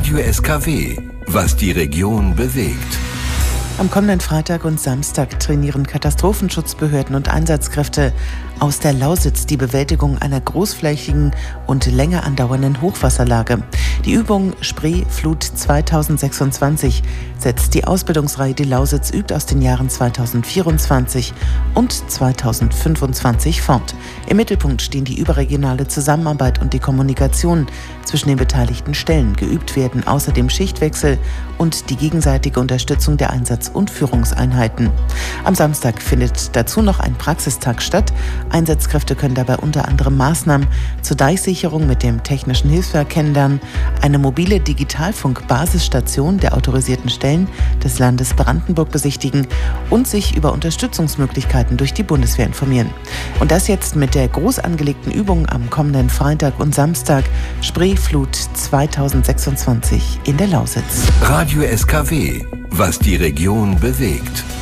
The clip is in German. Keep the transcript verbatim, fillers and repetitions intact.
Radio S K W, was die Region bewegt. Am kommenden Freitag und Samstag trainieren Katastrophenschutzbehörden und Einsatzkräfte aus der Lausitz die Bewältigung einer großflächigen und länger andauernden Hochwasserlage. Die Übung Spreeflut zweitausendsechsundzwanzig setzt die Ausbildungsreihe Die Lausitz übt aus den Jahren zweitausendvierundzwanzig und zweitausendfünfundzwanzig fort. Im Mittelpunkt stehen die überregionale Zusammenarbeit und die Kommunikation zwischen den beteiligten Stellen. Geübt werden außerdem Schichtwechsel und die gegenseitige Unterstützung der Einsatz- und Führungseinheiten. Am Samstag findet dazu noch ein Praxistag statt. Einsatzkräfte können dabei unter anderem Maßnahmen zur Deichsicherung mit dem Technischen Hilfswerk kennenlernen, eine mobile Digitalfunk-Basisstation der autorisierten Stellen des Landes Brandenburg besichtigen und sich über Unterstützungsmöglichkeiten durch die Bundeswehr informieren. Und das jetzt mit der groß angelegten Übung am kommenden Freitag und Samstag Spreeflut zweitausendsechsundzwanzig in der Lausitz. Radio S K W, was die Region bewegt.